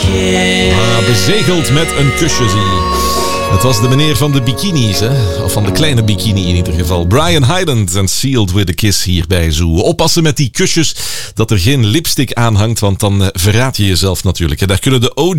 Bezegeld met een kusje, zie je. Het was de meneer van de bikinis, hè? Of van de kleine bikini in ieder geval. Brian Hyland en Sealed with a Kiss hier bij Zoo. Oppassen met die kusjes, dat er geen lipstick aan hangt, want dan verraad je jezelf natuurlijk. En daar kunnen de OG